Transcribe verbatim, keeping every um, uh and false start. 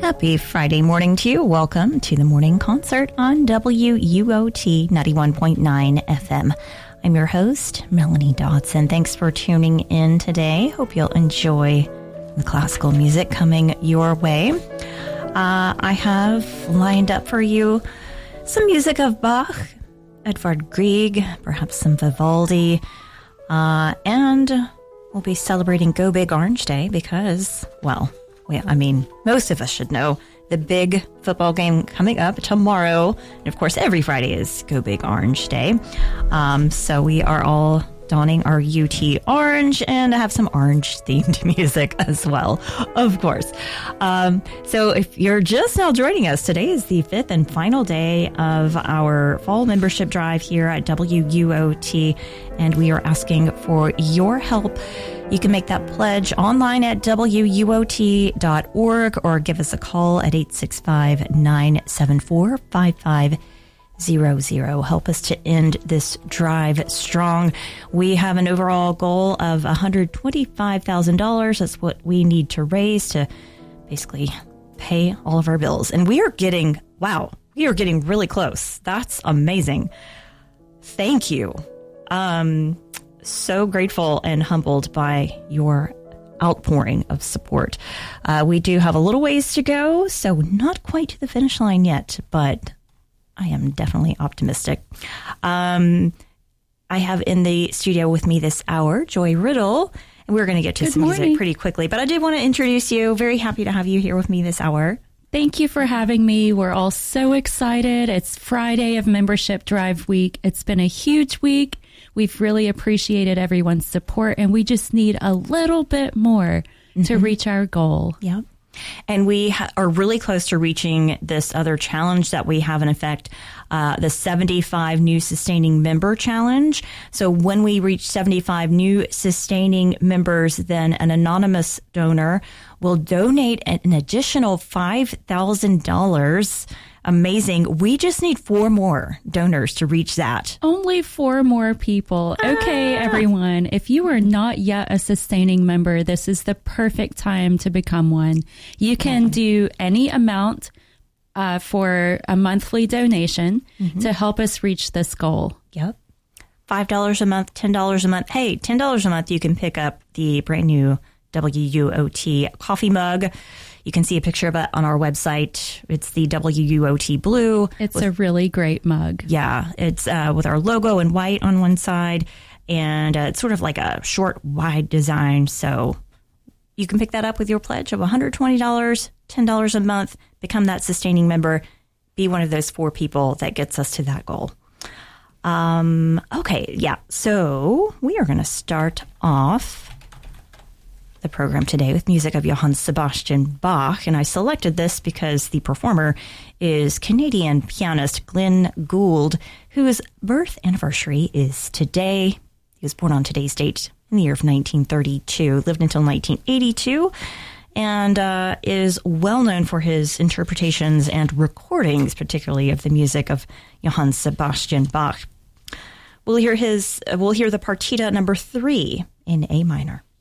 Happy Friday morning to you. Welcome to the morning concert on W U O T ninety-one point nine F M. I'm your host, Melanie Dodson. Thanks for tuning in today. Hope you'll enjoy the classical music coming your way. Uh, I have lined up for you some music of Bach, Edvard Grieg, perhaps some Vivaldi, uh, and we'll be celebrating Go Big Orange Day because, well, we, I mean, most of us should know the big football game coming up tomorrow. And of course, every Friday is Go Big Orange Day. Um, so we are all donning our U T orange and have some orange themed music as well, of course. Um, so if you're just now joining us, today is the fifth and final day of our fall membership drive here at W U O T, and we are asking for your help. You can make that pledge online at W U O T dot org or give us a call at eight six five, nine seven four, five five zero zero. Help us to end this drive strong. We have an overall goal of one hundred twenty-five thousand dollars. That's what we need to raise to basically pay all of our bills. And we are getting, wow, we are getting really close. That's amazing. Thank you. Um, so grateful and humbled by your outpouring of support. Uh, we do have a little ways to go, so not quite to the finish line yet, but I am definitely optimistic. Um, I have in the studio with me this hour, Joy Riddle, and we're going to get to Good some morning. music pretty quickly, but I did want to introduce you. Very happy to have you here with me this hour. Thank you for having me. We're all so excited. It's Friday of Membership Drive Week. It's been a huge week. We've really appreciated everyone's support, and we just need a little bit more mm-hmm. to reach our goal. Yep. And we ha- are really close to reaching this other challenge that we have in effect, uh, the seventy-five New Sustaining Member Challenge. So when we reach seventy-five new sustaining members, then an anonymous donor will donate an additional five thousand dollars. Amazing. We just need four more donors to reach that. Only four more people. Okay, ah. everyone. If you are not yet a sustaining member, this is the perfect time to become one. You can mm-hmm. do any amount uh, for a monthly donation mm-hmm. to help us reach this goal. Yep. five dollars a month, ten dollars a month. Hey, ten dollars a month, you can pick up the brand new W U O T coffee mug. You can see a picture of it on our website. It's the W U O T blue. It's with, a really great mug. Yeah, it's uh, with our logo in white on one side, and uh, it's sort of like a short, wide design. So you can pick that up with your pledge of one hundred twenty dollars, ten dollars a month, become that sustaining member, be one of those four people that gets us to that goal. Um, okay, yeah, so we are going to start off the program today with music of Johann Sebastian Bach, and I selected this because the performer is Canadian pianist Glenn Gould, whose birth anniversary is today. He was born on today's date in the year of nineteen thirty-two, lived until nineteen eighty-two, and uh, is well known for his interpretations and recordings, particularly of the music of Johann Sebastian Bach. We'll hear his. Uh, we'll hear the Partita number three in A minor.